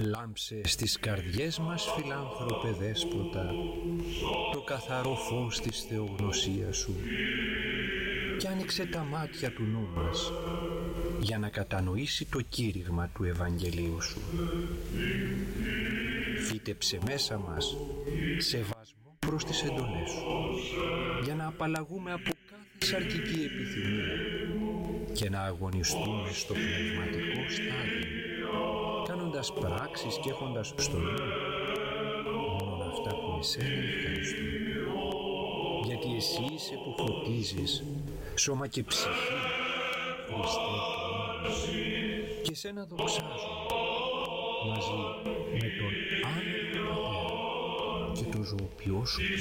Λάμψε στις καρδιές μας, φιλάνθρωπε δέσποτα, το καθαρό φως της θεογνωσίας σου και άνοιξε τα μάτια του νου μας για να κατανοήσει το κήρυγμα του Ευαγγελίου σου. Φύτεψε μέσα μας σεβασμό προς τις εντολές σου για να απαλλαγούμε από κάθε σαρκική επιθυμία και να αγωνιστούμε στο πνευματικό στάδιο, κάνοντας πράξεις και έχοντας στο νου μόνο αυτά που εσένα ευχαριστούν. Γιατί εσύ είσαι που φωτίζεις σώμα και ψυχή, Χριστέ, και εσένα δοξάζω μαζί με τον Άγιο Πατέρα και το ζωοποιό σου.